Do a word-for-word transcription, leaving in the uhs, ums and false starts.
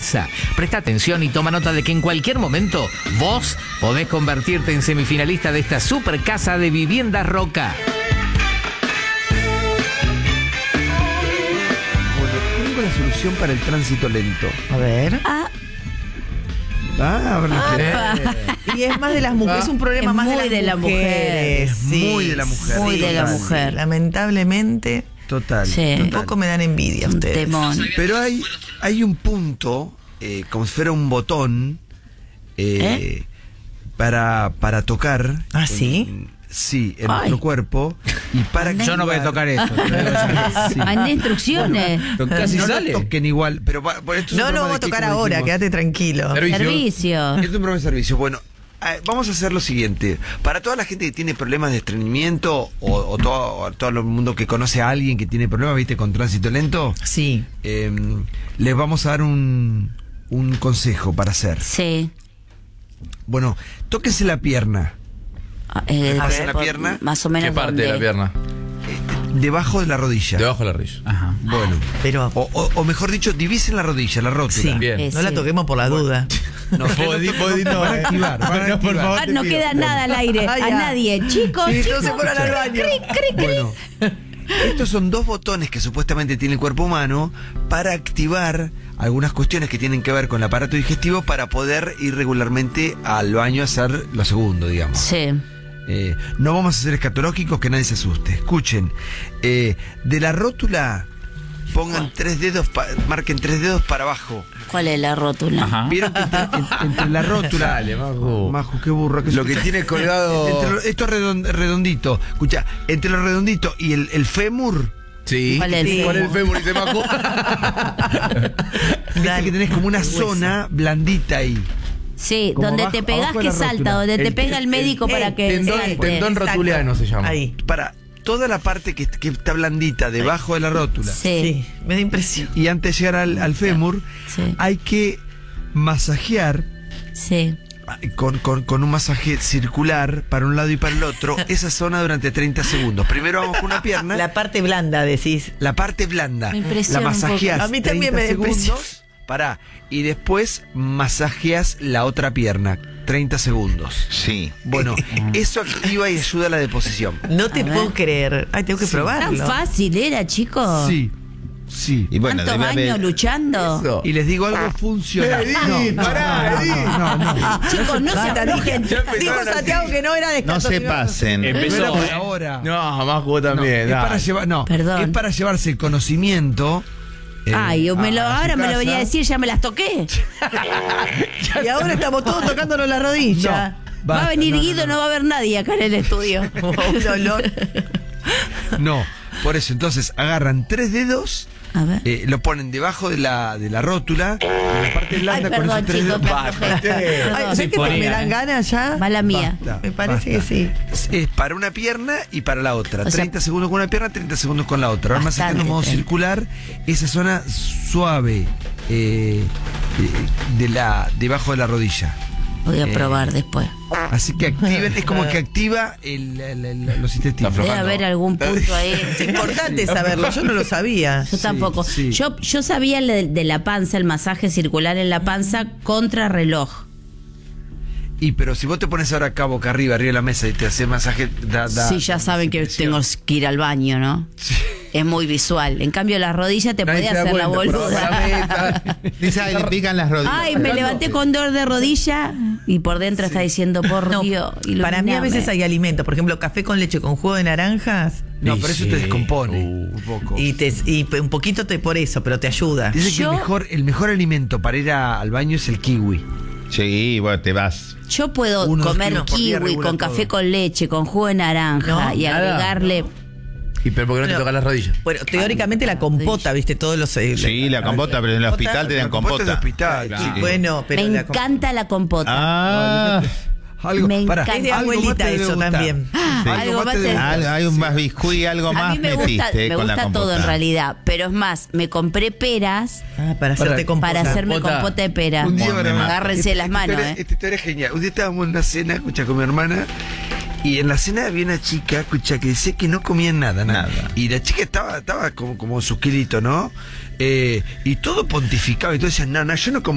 casa. Presta atención y toma nota de que en cualquier momento vos podés convertirte en semifinalista de esta super casa de Viviendas Roca. Bueno, tengo la solución para el tránsito lento. A ver. Ah, Ah, a ver, ah, Y es más de las mujeres, es un problema Es más muy de, de la las mujer. mujeres. Es muy de la mujer. Muy de la Total. mujer. Lamentablemente, Total. Sí. un total. poco me dan envidia un ustedes. temón. Pero hay, hay un punto, eh, como si fuera un botón, eh, ¿Eh? para, para tocar. ¿Ah, sí? En, sí, en Ay. nuestro cuerpo. Y para Yo no voy a tocar eso. Sí. Mandé instrucciones. Bueno, casi no sale. lo toquen igual, pero va- por esto es un No lo programa vamos a de qué, tocar como ahora, dijimos. quédate tranquilo. Servicio. Esto es un programa de servicio. Bueno, eh, vamos a hacer lo siguiente. Para toda la gente que tiene problemas de estreñimiento o, o todo, o todo el mundo que conoce a alguien que tiene problemas, viste, con tránsito lento, Sí. eh, les vamos a dar un, un consejo para hacer. Sí. Bueno, tóquese la pierna, Ah, eh, ¿Me pasa por- la por- pierna? Más o menos. ¿Qué parte dónde. de la pierna? eh, debajo de la rodilla. Debajo de la rodilla. Ajá. Bueno, Pero o, o- o mejor dicho, divisen la rodilla, la rótula. sí, Bien. Eh, no la sí. toquemos por la duda. No, Vos no, di- no, vos di- no, no, van a eh. activar, van a No, por activar. favor. Ah, te no pido. queda nada al aire. Ay, a ya. nadie. Chicos, Sí, chicos. no se fueron al baño. Cri, cri, cri. Bueno, estos son dos botones que supuestamente tiene el cuerpo humano para activar algunas cuestiones que tienen que ver con el aparato digestivo para poder ir regularmente al baño a hacer lo segundo, digamos. Sí. Eh, no vamos a ser escatológicos, que nadie se asuste. Escuchen, eh, de la rótula pongan tres dedos, pa- marquen tres dedos para abajo. ¿Cuál es la rótula? Ajá. Vieron que entre, en- entre la rótula. Dale, Majo. Majo, qué burro. Que Lo sos. que tiene colgado- Entre lo- esto es redond- redondito. Escucha, entre lo redondito y el, el fémur. Sí. ¿Cuál es el Sí. ¿Cuál es el fémur? fémur? Dice Majo. Viste que tenés como una hueso. zona blandita ahí. Sí, Como donde abajo- te pegás abajo de que la salta, rótula. donde te El- pega el el- médico el- para que tendón- salte. tendón Exacto. rotuliano se llama. Ahí. Para toda la parte que, que está blandita debajo de la rótula. Sí. Sí, me da impresión. Y antes de llegar al, al fémur, Sí. hay que masajear Sí. con, con, con un masaje circular para un lado y para el otro esa zona durante treinta segundos. Primero vamos con una pierna, la, La parte blanda, decís. parte blanda. Me impresiona La un poco. masajeas A mí también treinta me impresiona. segundos. Pará. Y después masajeas la otra pierna. treinta segundos. Sí. Bueno, eso activa y ayuda a la deposición. No te A puedo ver. creer. Ay, tengo que Tan probarlo. fácil era, chicos. Sí, sí. Y bueno, ¿Cuántos debe años haber. luchando? Eso. Y les digo algo, funciona. Edith, pará, Edith. no, no, no. Chicos, no se Basta, aflojen. dije- Dijo Santiago que no era de No se pasen. Empezó. No era para ahora. No, Majo No, también. es dale. para llevar, no, Perdón. es para llevarse el conocimiento. eh, Ay, me lo, a- a su ahora me lo casa. venía a decir, ya me las toqué. Y ahora estamos todos tocándonos la rodilla. va a basta, venir no, no, Guido, no, no. va a haber nadie acá en el estudio. Un olor. No, por eso, entonces agarran tres dedos, A ver. eh, lo ponen debajo de la, de la rótula, en la parte Ay, blanda con perdón, esos tres chicos, dedos. me aflojé. Ay, Perdón. ¿sabes que Sinfonía, me dan eh. ganas ya? Mala mía. Basta, Me parece basta. que sí. Es, es para una pierna y para la otra. O sea, treinta segundos con una pierna, treinta segundos con la otra. Ahora Bastante, masajando en modo treinta. circular, esa zona suave eh, eh, de la, debajo de la rodilla. Voy a Eh, probar después. Así que activen, es como que activa el, el- el- los intestinos. Está Debe aflojando. haber algún punto ahí. Es importante saberlo, yo no lo sabía. Yo tampoco. sí. Yo, yo sabía el de, de la panza, el masaje circular en la panza contra reloj. Y pero si vos te pones ahora acá boca arriba, arriba de la mesa y te haces masaje, da, da- Sí, ya saben que tengo que ir al baño, ¿no? Es muy visual. En cambio, las rodillas te Nadie podía se da hacer la cuenta, por boluda. abajo de la mesa. Dice, ay, le pican las rodillas. Ay, me levanté con dolor de rodilla y por dentro está diciendo, por No, Dios. para mí a iluminame. veces hay alimentos, por ejemplo, café con leche con jugo de naranjas No, Y pero eso sí. te descompone Uh. un poco. y, te, y un poquito te por eso, pero te ayuda. Dice que Yo- el mejor, el mejor alimento para ir a- al baño es el kiwi. Sí, bueno, te vas. Yo puedo Uno, dos comer kilos por día kiwi regula con café todo. con leche, con jugo de naranja No, y nada. agregarle. ¿Y pero por qué no te No. tocas las rodillas? Bueno, teóricamente la compota, viste, todos los... eh, Sí, la compota, pero en el hospital te dan La compota es de compota. hospital, Claro. chicos. Bueno, pero Me la com- encanta la compota. Ah, Algo, Me pará, encanta. es de algo más abuelita te debe eso gustar. también. Ah, Sí. algo Algo más más te te- debe Al- hay un más biscuit, algo A más mí me gusta, metiste me con la gusta compota. todo en realidad, pero es más, me compré peras Ah, para hacerte compota. para hacerme Compota. compota de pera. Un día Bueno, van a ver. Agárrense Esta- las esta manos, historia- eh. Esta historia es genial. Un día estábamos en una cena, escucha, con mi hermana. Y en la cena había una chica, escucha, que decía que no comía nada, nada. Nada. Y la chica estaba, estaba como, como su kilito, ¿no? Eh, y todo pontificaba. Y todo decía, no, no, yo no como